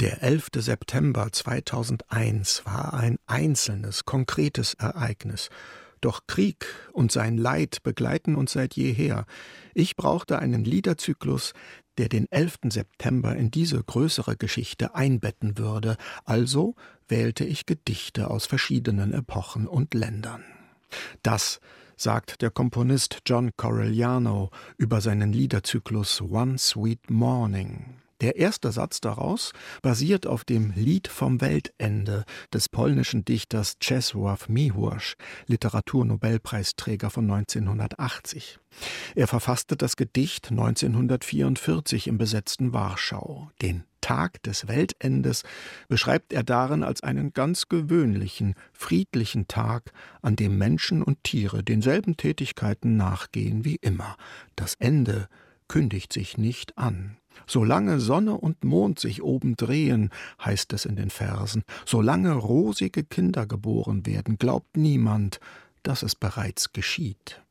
Der 11. September 2001 war ein einzelnes, konkretes Ereignis. Doch Krieg und sein Leid begleiten uns seit jeher. Ich brauchte einen Liederzyklus, der den 11. September in diese größere Geschichte einbetten würde. Also wählte ich Gedichte aus verschiedenen Epochen und Ländern. Das sagt der Komponist John Corigliano über seinen Liederzyklus One Sweet Morning. Der erste Satz daraus basiert auf dem Lied vom Weltende des polnischen Dichters Czesław Miłosz, Literaturnobelpreisträger von 1980. Er verfasste das Gedicht 1944 im besetzten Warschau. Den Tag des Weltendes beschreibt er darin als einen ganz gewöhnlichen, friedlichen Tag, an dem Menschen und Tiere denselben Tätigkeiten nachgehen wie immer. Das Ende kündigt sich nicht an. Solange Sonne und Mond sich oben drehen, heißt es in den Versen, solange rosige Kinder geboren werden, glaubt niemand, dass es bereits geschieht.